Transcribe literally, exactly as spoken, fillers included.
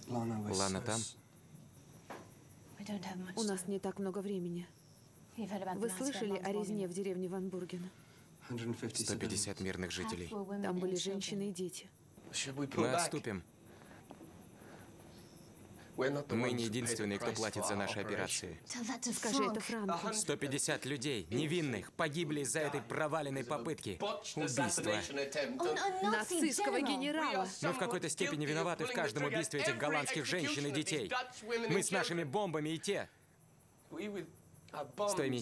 Лана там? У нас не так много времени. Вы слышали о резне в деревне Ван Бурген? сто пятьдесят мирных жителей. Там были женщины и дети. Мы отступим. Мы не единственные, кто платит за наши операции. Скажи это Франку. сто пятьдесят людей, невинных, погибли из-за этой проваленной попытки. Убийства. Нацистского генерала. Мы в какой-то степени виноваты в каждом убийстве этих голландских женщин и детей. Мы с нашими бомбами и те, с твоими